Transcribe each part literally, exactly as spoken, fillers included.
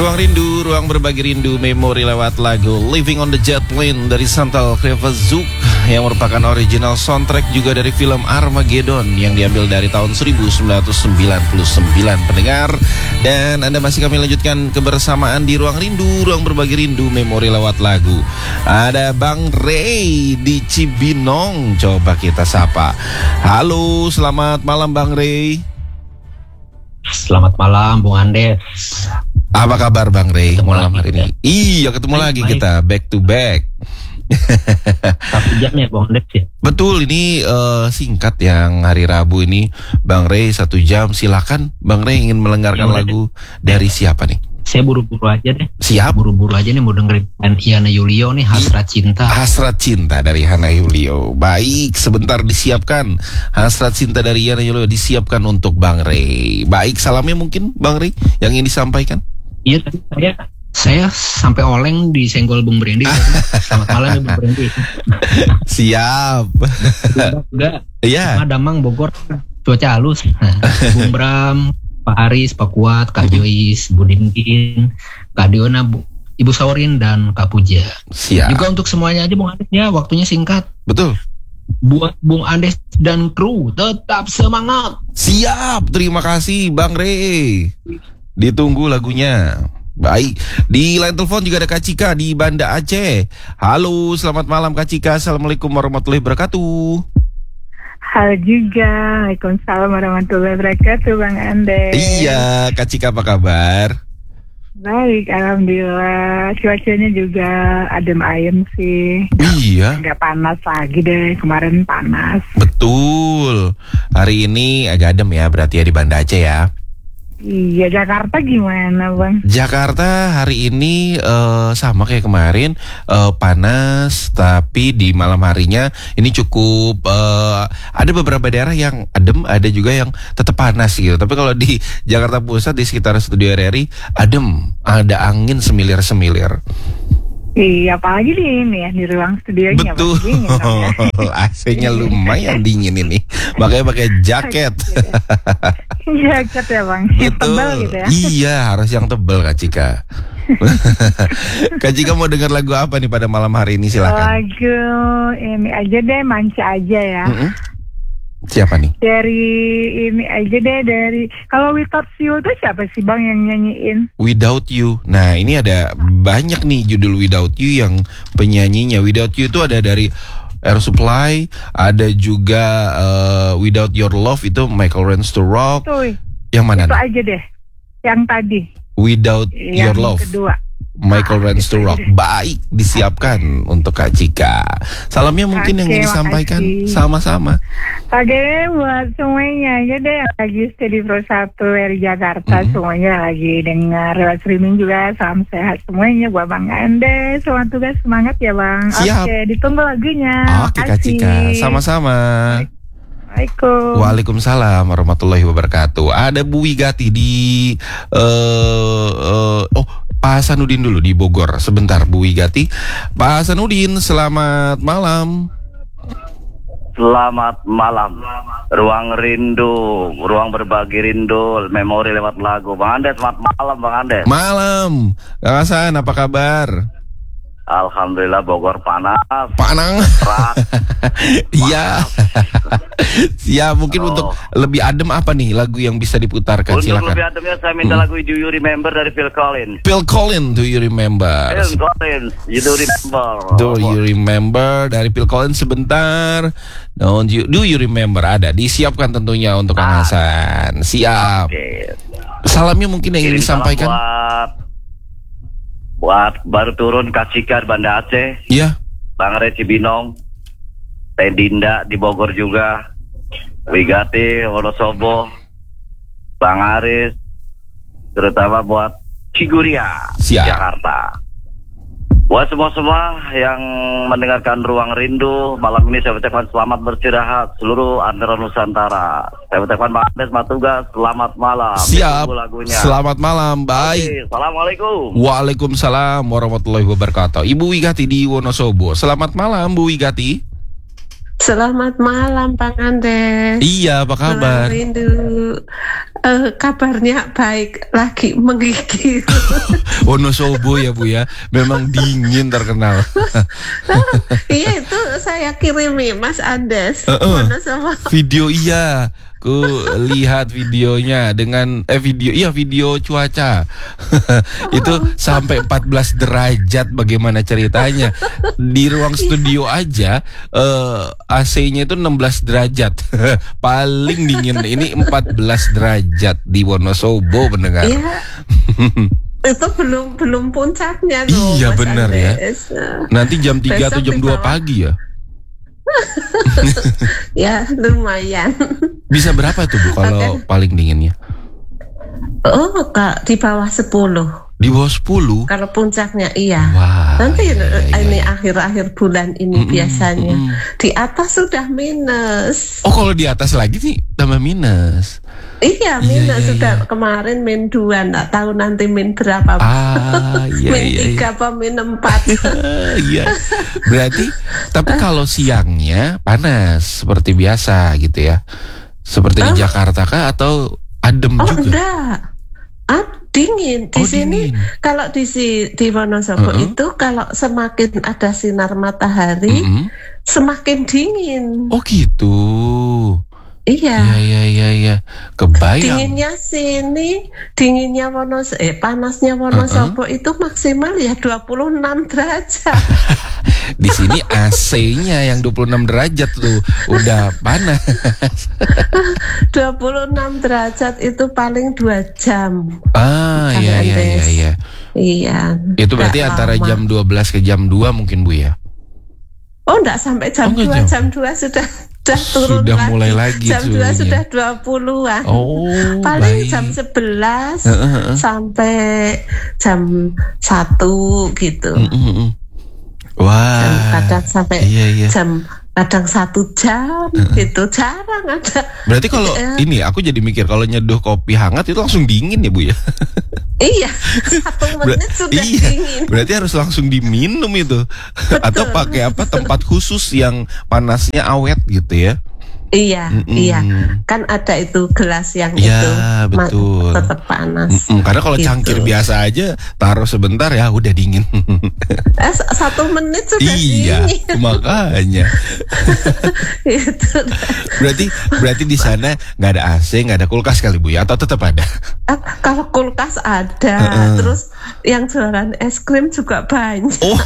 Ruang Rindu, ruang berbagi rindu, memori lewat lagu Living on the Jet Plane dari Chantal Kreviazuk yang merupakan original soundtrack juga dari film Armageddon yang diambil dari tahun seribu sembilan ratus sembilan puluh sembilan pendengar. Dan Anda masih kami lanjutkan kebersamaan di Ruang Rindu, ruang berbagi rindu, memori lewat lagu. Ada Bang Ray di Cibinong, coba kita sapa. Halo, selamat malam Bang Ray. Selamat malam Bung Andes. Apa kabar Bang Ray Ketemu malam lagi, hari ini? ya. Iya, ketemu Baik, lagi baik. kita back to back. Satu jam ya Bung Andes ya. Betul, ini eh, singkat yang hari Rabu ini Bang Ray satu jam. Silakan Bang Ray ingin melenggarkan Ya, udah lagu dari siapa nih? Saya buru-buru aja deh. Siap. Buru-buru aja nih mau dengerin Yana Yulio nih, Hasrat Cinta. Hasrat Cinta dari Hana Yulio. Baik, sebentar disiapkan. Hasrat Cinta dari Hana Yulio disiapkan untuk Bang Ray. Baik, salamnya mungkin Bang Ray yang ingin disampaikan. Iya tadi saya saya sampai oleng disenggol Bung Brandy. Selamat malam ya Bung Brandy. Siap. Enggak. Iya. Damang Bogor cuaca halus. Nah, Bung Bram, Pak Aris, Pak Kuat, Kak Joyce, Bu Dinkin, Kak Diona, Bu, Ibu Saurin, dan Kak Puja. Siap. Juga untuk semuanya aja Bung Andes ya, waktunya singkat. Betul. Buat Bung Andes dan kru tetap semangat. Siap, terima kasih Bang Ray. Ditunggu lagunya. Baik, di line telepon juga ada Kak Cika di Banda Aceh. Halo, selamat malam Kak Cika. Assalamualaikum warahmatullahi wabarakatuh. Halo juga, Waalaikumsalam warahmatullahi wabarakatuh Bang Andes. Iya, Kak Cika apa kabar? Baik, alhamdulillah. Cuacanya juga adem ayem sih. Iya, Nggak panas lagi deh, kemarin panas. betul. Hari ini agak adem ya, berarti ya di Banda Aceh ya. Iya, Jakarta gimana Bang? Jakarta hari ini eh, sama kayak kemarin, eh, panas, tapi di malam harinya ini cukup eh, ada beberapa daerah yang adem, ada juga yang tetap panas gitu. Tapi kalau di Jakarta Pusat di sekitar studio R R I adem, ada angin semilir-semilir. Iya, apalagi di ini ya, di ruang studionya. Betul, Bang. Dingin dong ya. A C-nya lumayan dingin ini, makanya pakai jaket. Jaket ya Bang, yang tebal gitu ya. Iya, harus yang tebal Kak Cika. Kak Cika mau dengar lagu apa nih pada malam hari ini, silakan. Lagu ini aja deh, manca aja ya. Mm-mm. Siapa nih? Dari ini aja deh, dari kalau Without You tuh siapa sih Bang yang nyanyiin? Without You. Nah, ini ada banyak nih judul Without You yang penyanyinya. Without You itu ada dari Air Supply, ada juga uh, Without Your Love itu Michael Rance to Rock. Tuh, Yang mana itu nih? aja deh. Yang tadi. Without Your Yang Love. kedua. Michael Ah, Rance to itu Rock. aja. Baik, disiapkan untuk Kak Cika. Salamnya mungkin yang Oke, ingin disampaikan makasih. sama-sama. Oke, buat semuanya aja deh yang lagi stay di Pro satu dari Jakarta, Mhm. semuanya lagi dengar lewat streaming juga. Salam sehat semuanya buat Bang Andes. Selamat tugas, semangat ya Bang. Siap. Oke, ditunggu lagunya. Oke Kak Makasih. Cika, sama-sama. Assalamualaikum. Waalaikumsalam warahmatullahi wabarakatuh. Ada Bu Wigati di eh eh, oh Pak Hasanuddin dulu di Bogor. Sebentar Bu Wigati. Pak Hasanuddin, selamat malam. Selamat malam. Ruang rindu, ruang berbagi rindu, memori lewat lagu. Bang Andes, selamat malam Bang Andes. Malam. Kang Hasan, apa kabar? Alhamdulillah Bogor panas. Pak Anang. Keras. Iya. Ya, mungkin Oh. untuk lebih adem apa nih lagu yang bisa diputarkan? Untuk Silakan. lebih ademnya saya minta Hmm. lagu Do You Remember dari Phil Collins. Phil Collins, Do You Remember? Phil Collins, You Do Remember. Do You Remember dari Phil Collins sebentar. Don't you, Do You Remember ada disiapkan tentunya untuk Kang Ah. Hasan. Siap. Oke. Salamnya mungkin yang ingin Kirim salam disampaikan. buat buat baru turun Kak Cika di Banda Aceh, Iya. Bang Re Cibinong, Teh Dinda di Bogor juga, Wigati, Wonosobo, Bang Aris, terutama buat Ciguria, Siap. Jakarta. Buat semua-semua yang mendengarkan Ruang Rindu, malam ini saya ucapkan selamat beristirahat seluruh antara Nusantara. Saya ucapkan Bang Andes Matuga, selamat malam. Siap. Ditunggu lagunya. Selamat malam. Baik. Oke, Assalamualaikum. Waalaikumsalam warahmatullahi wabarakatuh. Ibu Wigati di Wonosobo. Selamat malam Bu Wigati. Selamat malam Bang Andes. Iya, apa kabar? Pulang rindu. Uh, kabarnya baik, lagi menggigil. Wonosobo ya Bu ya, memang dingin terkenal. Iya itu saya kirimi Mas Andes. Uh-uh. Wonosobo. Video iya, ku lihat videonya dengan eh video iya video cuaca. Itu sampai empat belas derajat, bagaimana ceritanya? Di ruang studio aja uh, A C-nya itu enam belas derajat. Paling dingin ini empat belas derajat di Wonosobo, pendengar. Iya. Itu belum belum puncaknya loh. Iya Mas benar Andes. ya. Nanti jam tiga atau jam dua pagi ya. Ya lumayan. Bisa berapa tuh Bu kalau okay. paling dinginnya? Oh Kak, di bawah sepuluh. Di bawah sepuluh? Kalau puncaknya iya. Wah, nanti iya, iya, ini iya. akhir-akhir bulan ini mm-mm, biasanya mm-mm. Di atas sudah minus. Oh kalau di atas lagi nih tambah minus. Iya minus iya, iya, sudah iya. Kemarin min dua, nggak tahu nanti min berapa. Ah iya min iya. tiga apa min empat. Iya. Berarti tapi kalau siangnya panas seperti biasa gitu ya. Seperti di oh. Jakarta kah atau adem oh, juga? Oh enggak. Ah, dingin di oh, sini. Dingin. Kalau di di Wonosobo uh-huh. itu kalau semakin ada sinar matahari, uh-huh. semakin dingin. Oh gitu. Iya. Iya iya iya iya. Kebayang. Dinginnya sini, dinginnya Wonosobo, eh panasnya Wonosobo uh-uh. itu maksimal ya dua puluh enam derajat. Di sini A C-nya yang dua puluh enam derajat tuh udah panas. dua puluh enam derajat itu paling dua jam. Ah iya iya iya iya. Iya. Itu berarti antara lama. Jam dua belas ke jam dua mungkin Bu ya? Oh enggak sampai jam oh, dua, jam dua sudah sudah turun sudah lagi. mulai lagi jam dua sudah dua puluhan. Oh, paling baik. Jam sebelas uh, uh, uh. sampai jam satu gitu. Uh, uh, uh. Wah. Jam kadang sampai iya, iya. jam kadang satu jam uh, uh. gitu, jarang ada. Berarti kalau uh, ini aku jadi mikir kalau nyeduh kopi hangat itu langsung dingin ya Bu ya? Iya, satu menit Ber- sudah iya, dingin. Berarti harus langsung diminum itu. Atau pakai apa tempat khusus yang panasnya awet gitu ya? Iya, Mm-mm. iya. Kan ada itu gelas yang ya, itu betul. Ma- tetap panas. Mm-mm. Karena kalau gitu. Cangkir biasa aja taruh sebentar ya udah dingin. Eh, satu menit sudah iya, dingin. Iya, makanya. Itu. Berarti berarti di sana nggak ada A C, nggak ada kulkas kali Bu ya? Atau tetap ada? Eh, kalau kulkas ada, uh-uh. terus yang jualan es krim juga banyak. Oh,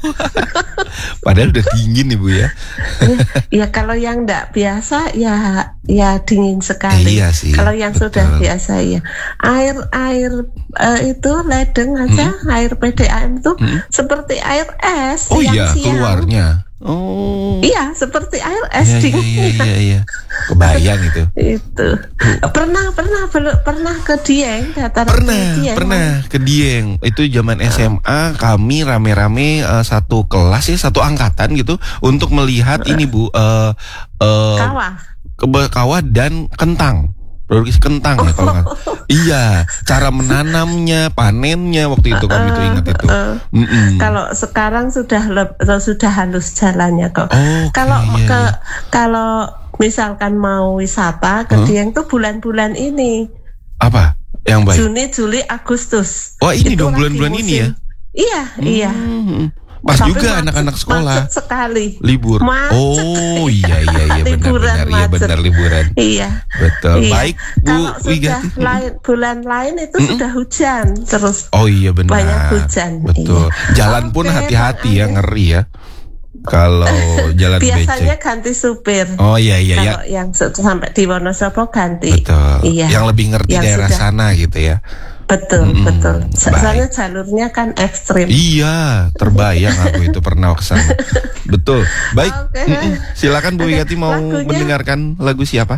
padahal udah dingin nih Bu ya? ya, ya kalau yang nggak biasa ya ya dingin sekali. Iya sih, kalau yang betul. Sudah biasa ya air air uh, itu ledeng aja, hmm. air P D A M tuh hmm. seperti air es. Oh iya, siang. Keluarnya. Oh. Iya, seperti air es iya, dingin. Iya, iya, iya. Kebayang itu. Itu. Pernah pernah pernah ke Dieng, dataran Pernah, Dieng, pernah man. ke Dieng. Itu zaman S M A kami rame-rame uh, satu kelas ya, satu angkatan gitu untuk melihat uh. ini Bu, uh, uh, kawah. Keba- kawah dan kentang. Produksi kentang ya kalau kan. Iya, cara menanamnya, panennya waktu itu kami tuh ingat itu. Uh, uh, kalau sekarang sudah le- sudah halus jalannya kok. Okay, kalau iya, ke iya. kalau misalkan mau wisata ke huh? Dieng tuh bulan-bulan ini. Apa? Yang baik? Juni, Juli, Agustus. Oh, ini dong bulan-bulan ini ya? Iya, hmm. iya. Pas tapi juga macet, anak-anak sekolah macet sekali libur. Macet. Oh iya iya iya benar-benar iya benar liburan. Iya. Betul. Iya. Baik Bu Kalau Wigati. Sudah lain, bulan lain itu mm-mm. sudah hujan terus. Oh iya benar. Banyak hujan. Betul. Iya. Jalan okay, pun hati-hati ya, ngeri ya. Kalau jalan biasanya becek. ganti supir. Oh iya iya Kalau ya. yang sampai di Wonosobo ganti. Betul. Iya. Yang lebih ngerti yang daerah sudah, sana gitu ya. Betul, mm-hmm. betul. Soalnya Baik. jalurnya kan ekstrim. Iya, terbayang aku itu pernah kesana. Betul. Baik. Okay. Silakan Bu Wigati mau lagunya, mendengarkan lagu siapa?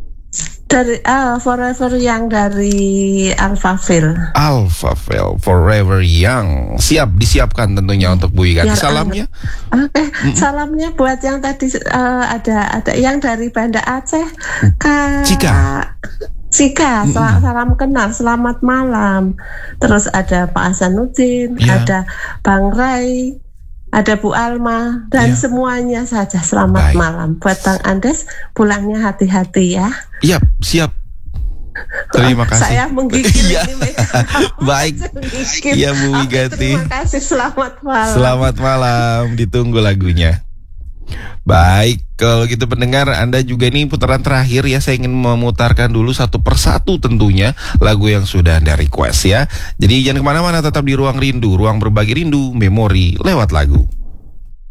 Dari ah, Forever Young dari Alphaville. Alphaville, Forever Young. Siap, disiapkan tentunya untuk Bu Wigati. Salamnya. Oke, okay. mm-hmm. Salamnya buat yang tadi uh, ada ada yang dari Banda Aceh. Kak Cika. Cika, sel- salam kenal, selamat malam. Terus ada Pak Hasanuddin, ya. ada Bang Rai, ada Bu Alma dan Iya. semuanya saja. Selamat Baik. malam buat Bang Andes, pulangnya hati-hati ya. Iya, siap. Terima kasih. Saya menggigil Iya. ini Mega. Baik. Menggigil. Iya, Bu Oke, Wigati. terima kasih, selamat malam. Selamat malam, ditunggu lagunya. Baik, kalau gitu pendengar, Anda juga ini putaran terakhir ya, saya ingin memutarkan dulu satu persatu tentunya lagu yang sudah Anda request ya. Jadi jangan kemana-mana, tetap di Ruang Rindu, ruang berbagi rindu, memori lewat lagu.